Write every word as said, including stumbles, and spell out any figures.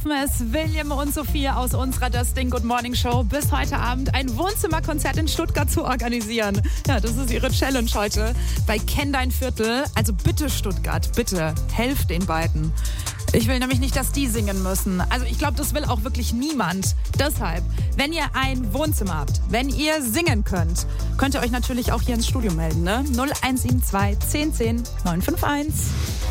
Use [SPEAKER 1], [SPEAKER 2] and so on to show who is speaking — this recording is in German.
[SPEAKER 1] schaffen es William und Sophia aus unserer Das Ding Good Morning Show bis heute Abend ein Wohnzimmerkonzert in Stuttgart zu organisieren. Ja, das ist ihre Challenge heute bei Kenn dein Viertel. Also bitte Stuttgart, bitte helft den beiden. Ich will nämlich nicht, dass die singen müssen. Also ich glaube, das will auch wirklich niemand. Deshalb, wenn ihr ein Wohnzimmer habt, wenn ihr singen könnt, könnt ihr euch natürlich auch hier ins Studio melden. Ne? null eins sieben zwei, zehn zehn, neun fünf eins.